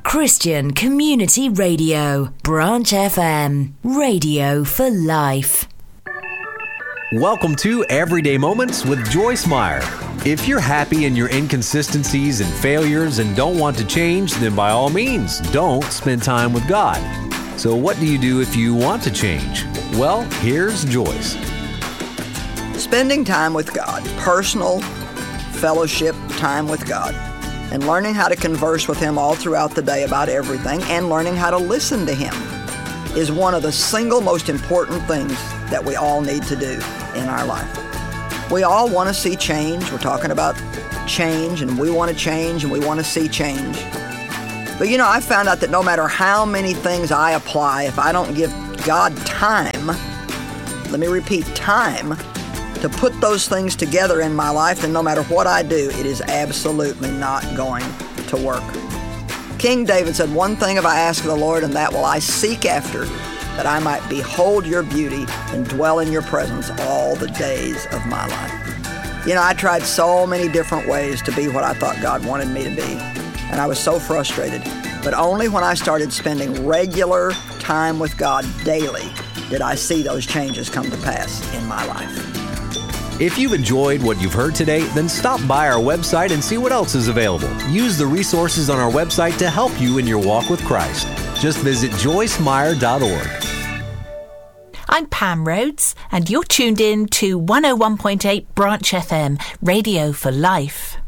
Christian Community Radio, Branch FM, radio for life. Welcome to Everyday Moments with Joyce Meyer. If you're happy in your inconsistencies and failures and don't want to change, then by all means, don't spend time with God. So what do you do if you want to change? Well, here's Joyce. Spending time with God, personal fellowship time with God, and learning how to converse with Him all throughout the day about everything, and learning how to listen to Him is one of the single most important things that we all need to do in our life. We all want to see change. We're talking about change, and we want to change, and we want to see change. But I found out that no matter how many things I apply, if I don't give God time, let me repeat, time, to put those things together in my life, then no matter what I do, it is absolutely not going to work. King David said, "One thing have I asked of the Lord, and that will I seek after, that I might behold your beauty and dwell in your presence all the days of my life." I tried so many different ways to be what I thought God wanted me to be, and I was so frustrated. But only when I started spending regular time with God daily did I see those changes come to pass in my life. If you've enjoyed what you've heard today, then stop by our website and see what else is available. Use the resources on our website to help you in your walk with Christ. Just visit joycemeyer.org. I'm Pam Rhodes, and you're tuned in to 101.8 Branch FM, Radio for Life.